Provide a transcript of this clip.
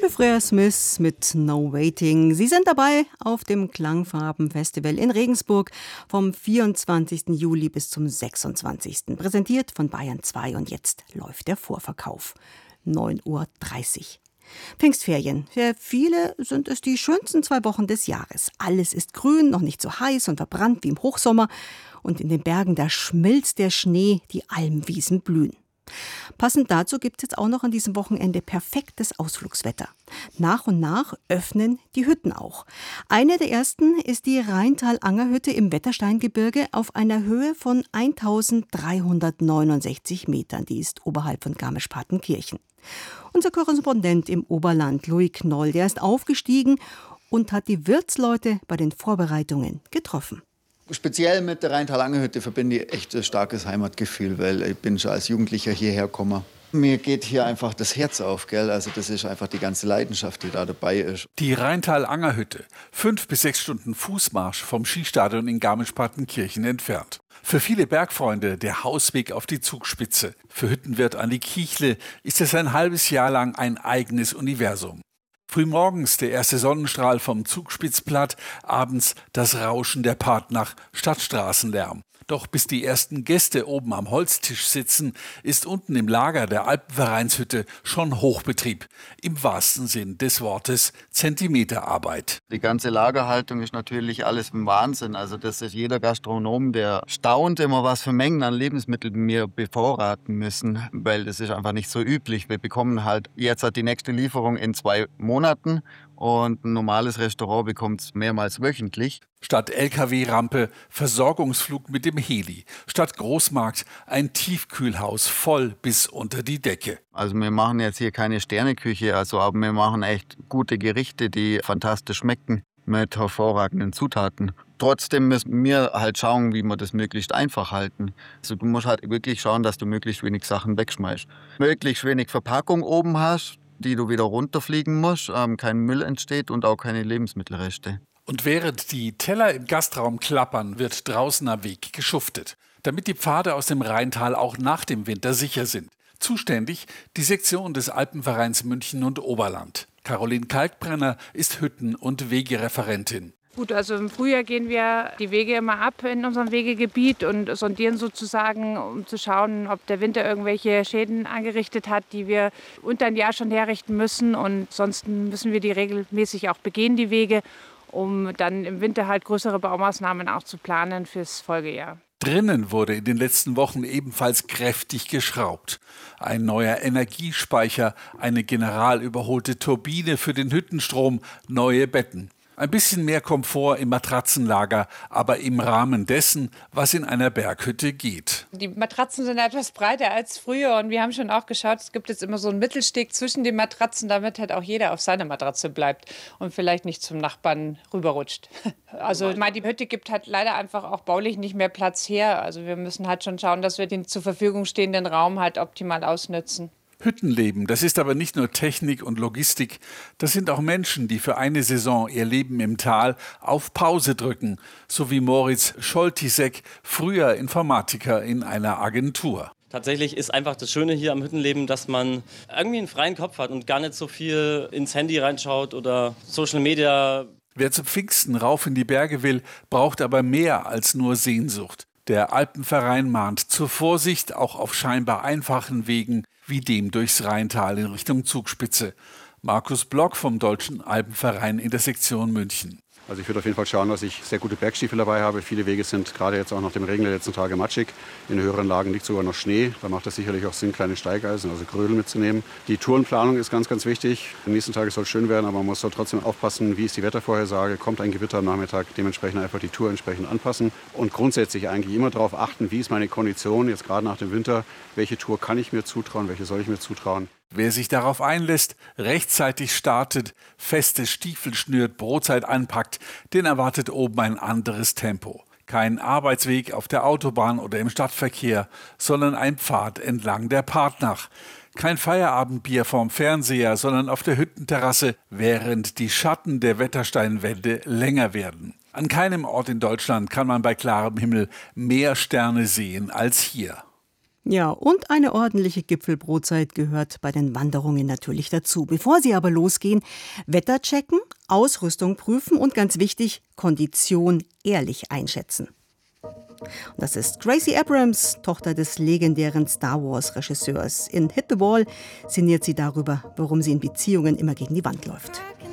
Frères Smith mit No Waiting. Sie sind dabei auf dem Klangfarben-Festival in Regensburg vom 24. Juli bis zum 26. Präsentiert von Bayern 2 und jetzt läuft der Vorverkauf. 9:30 Uhr. Pfingstferien. Für viele sind es die schönsten 2 Wochen des Jahres. Alles ist grün, noch nicht so heiß und verbrannt wie im Hochsommer. Und in den Bergen, da schmilzt der Schnee, die Almwiesen blühen. Passend dazu gibt es jetzt auch noch an diesem Wochenende perfektes Ausflugswetter. Nach und nach öffnen die Hütten auch. Eine der ersten ist die Rheintal-Anger-Hütte im Wettersteingebirge auf einer Höhe von 1369 Metern. Die ist oberhalb von Garmisch-Partenkirchen. Unser Korrespondent im Oberland, Louis Knoll, der ist aufgestiegen und hat die Wirtsleute bei den Vorbereitungen getroffen. Speziell mit der Rheintal-Anger-Hütte verbinde ich echt ein starkes Heimatgefühl, weil ich bin schon als Jugendlicher hierher gekommen. Mir geht hier einfach das Herz auf, gell? Also das ist einfach die ganze Leidenschaft, die da dabei ist. Die Rheintal-Anger-Hütte, 5 bis 6 Stunden Fußmarsch vom Skistadion in Garmisch-Partenkirchen entfernt. Für viele Bergfreunde der Hausweg auf die Zugspitze. Für Hüttenwirt Andi Kiechle ist es ein halbes Jahr lang ein eigenes Universum. Frühmorgens der erste Sonnenstrahl vom Zugspitzplatt, abends das Rauschen der Partnach, Stadtstraßenlärm. Doch bis die ersten Gäste oben am Holztisch sitzen, ist unten im Lager der Alpenvereinshütte schon Hochbetrieb. Im wahrsten Sinn des Wortes Zentimeterarbeit. Die ganze Lagerhaltung ist natürlich alles ein Wahnsinn. Also das ist jeder Gastronom, der staunt immer, was für Mengen an Lebensmitteln wir bevorraten müssen, weil das ist einfach nicht so üblich. Wir bekommen halt jetzt die nächste Lieferung in 2 Monaten. Und ein normales Restaurant bekommt es mehrmals wöchentlich. Statt LKW-Rampe Versorgungsflug mit dem Heli. Statt Großmarkt ein Tiefkühlhaus voll bis unter die Decke. Also wir machen jetzt hier keine Sterneküche, aber wir machen echt gute Gerichte, die fantastisch schmecken mit hervorragenden Zutaten. Trotzdem müssen wir halt schauen, wie wir das möglichst einfach halten. Also du musst halt wirklich schauen, dass du möglichst wenig Sachen wegschmeißt. Möglichst wenig Verpackung oben hast, die du wieder runterfliegen musst, kein Müll entsteht und auch keine Lebensmittelreste. Und während die Teller im Gastraum klappern, wird draußen am Weg geschuftet, damit die Pfade aus dem Rheintal auch nach dem Winter sicher sind. Zuständig die Sektion des Alpenvereins München und Oberland. Caroline Kalkbrenner ist Hütten- und Wegereferentin. Gut, also im Frühjahr gehen wir die Wege immer ab in unserem Wegegebiet und sondieren sozusagen, um zu schauen, ob der Winter irgendwelche Schäden angerichtet hat, die wir unter ein Jahr schon herrichten müssen. Und sonst müssen wir die regelmäßig auch begehen, die Wege, um dann im Winter halt größere Baumaßnahmen auch zu planen fürs Folgejahr. Drinnen wurde in den letzten Wochen ebenfalls kräftig geschraubt. Ein neuer Energiespeicher, eine generalüberholte Turbine für den Hüttenstrom, neue Betten. Ein bisschen mehr Komfort im Matratzenlager, aber im Rahmen dessen, was in einer Berghütte geht. Die Matratzen sind etwas breiter als früher und wir haben schon auch geschaut, es gibt jetzt immer so einen Mittelsteg zwischen den Matratzen, damit halt auch jeder auf seiner Matratze bleibt und vielleicht nicht zum Nachbarn rüberrutscht. Also die Hütte gibt halt leider einfach auch baulich nicht mehr Platz her. Also wir müssen halt schon schauen, dass wir den zur Verfügung stehenden Raum halt optimal ausnutzen. Hüttenleben, das ist aber nicht nur Technik und Logistik, das sind auch Menschen, die für eine Saison ihr Leben im Tal auf Pause drücken, so wie Moritz Scholtisek, früher Informatiker in einer Agentur. Tatsächlich ist einfach das Schöne hier am Hüttenleben, dass man irgendwie einen freien Kopf hat und gar nicht so viel ins Handy reinschaut oder Social Media. Wer zu Pfingsten rauf in die Berge will, braucht aber mehr als nur Sehnsucht. Der Alpenverein mahnt zur Vorsicht, auch auf scheinbar einfachen Wegen, wie dem durchs Rheintal in Richtung Zugspitze. Markus Block vom Deutschen Alpenverein in der Sektion München. Also ich würde auf jeden Fall schauen, dass ich sehr gute Bergstiefel dabei habe. Viele Wege sind gerade jetzt auch nach dem Regen der letzten Tage matschig. In höheren Lagen liegt sogar noch Schnee. Da macht es sicherlich auch Sinn, kleine Steigeisen, also Grödel mitzunehmen. Die Tourenplanung ist ganz, ganz wichtig. Am nächsten Tag soll es schön werden, aber man muss da trotzdem aufpassen, wie ist die Wettervorhersage. Kommt ein Gewitter am Nachmittag, dementsprechend einfach die Tour entsprechend anpassen. Und grundsätzlich eigentlich immer darauf achten, wie ist meine Kondition, jetzt gerade nach dem Winter. Welche Tour kann ich mir zutrauen, welche soll ich mir zutrauen. Wer sich darauf einlässt, rechtzeitig startet, feste Stiefel schnürt, Brotzeit anpackt, den erwartet oben ein anderes Tempo. Kein Arbeitsweg auf der Autobahn oder im Stadtverkehr, sondern ein Pfad entlang der Partnach. Kein Feierabendbier vorm Fernseher, sondern auf der Hüttenterrasse, während die Schatten der Wettersteinwände länger werden. An keinem Ort in Deutschland kann man bei klarem Himmel mehr Sterne sehen als hier. Ja, und eine ordentliche Gipfelbrotzeit gehört bei den Wanderungen natürlich dazu. Bevor Sie aber losgehen, Wetter checken, Ausrüstung prüfen und ganz wichtig, Kondition ehrlich einschätzen. Und das ist Gracie Abrams, Tochter des legendären Star-Wars-Regisseurs. In Hit the Wall sinniert sie darüber, warum sie in Beziehungen immer gegen die Wand läuft.